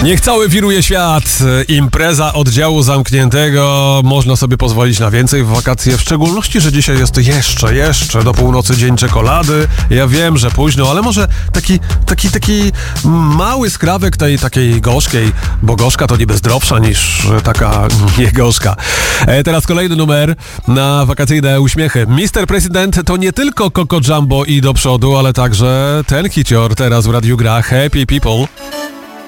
Niech cały wiruje świat. Impreza oddziału zamkniętego. Można sobie pozwolić na więcej w wakacje, w szczególności, że dzisiaj jest jeszcze do północy dzień czekolady. Ja wiem, że późno, ale może taki mały skrawek tej takiej gorzkiej, bo gorzka to niby zdrowsza niż taka niegorzka. Teraz kolejny numer na wakacyjne uśmiechy. Mr. President to nie tylko Coco Jumbo i do przodu, ale także ten hicior teraz w radiu gra Happy People.